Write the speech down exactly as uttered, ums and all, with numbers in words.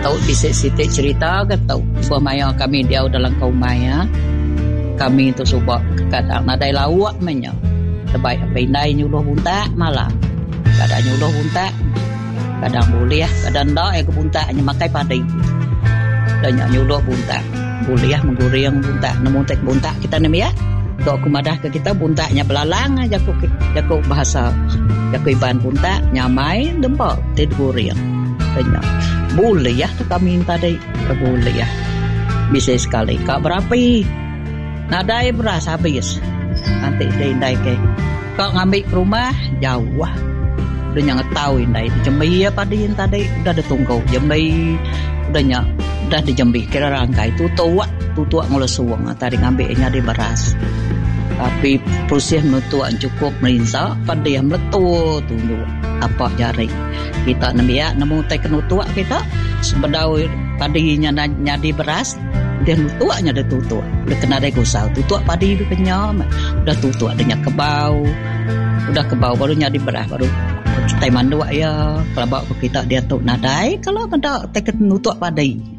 tahu bisa sitik cerita ke tahu buah maya kami dia dalam kaum maya kami tu subak kadang nadai lawak menya terbaik apa indai nyuluh buntak malam kadang nyuluh buntak kadang boleh kadang dak ya ke buntaknya makai padai dan nyuluh buntak boleh menggoreng buntak nemu tek buntak kita nem ya tok kumadah ke kita buntaknya belalang aja ku jaku bahasa jaku iban buntak nyamai dempok te goreng tanya boleh ya kami tadi boleh ya bisa sekali kak berapi nadai beras habis nanti dai ke kau ngambil ke rumah jauh udah nyang tahu indai jembi ya padi tadi udah ditunggu jembi udah nyak udah dijembi kira rangkai tu tua tu tua ngelesuang tadi ngambilnya di beras tapi proses menutuan cukup merinsak pada yang meletup tunggu apa jari kita nembia nemu teh kenutua kita sebedau padinya nyadi beras dia nutuanya dah tutua udah kena ada gusau tutua padi itu kenyam udah tutua adanya kebau udah kebau baru nyadi beras baru kita mandua ya kalau bawa kita dia tu nadai kalau ada teh kenutua padi